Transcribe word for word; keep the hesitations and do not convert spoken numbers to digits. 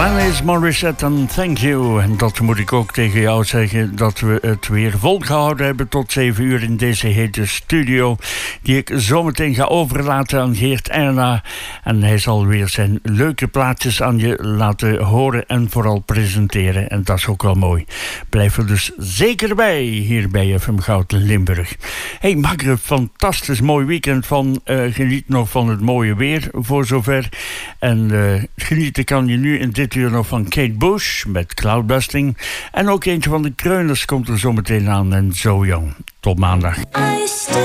Alanis Morissette en Thank You. En dat moet ik ook tegen jou zeggen, dat we het weer volgehouden hebben tot zeven uur in deze hete studio, die ik zometeen ga overlaten aan Geert Erna. En hij zal weer zijn leuke plaatjes aan je laten horen en vooral presenteren. En dat is ook wel mooi. Blijf er dus zeker bij, hier bij F M Goud Limburg. Hey, maak er een fantastisch mooi weekend van. Uh, geniet nog van het mooie weer voor zover. En uh, genieten kan je nu in dit uur nog van Kate Bush met Cloudbusting. En ook eentje van de Kreuners komt er zo meteen aan en So Young. Tot maandag.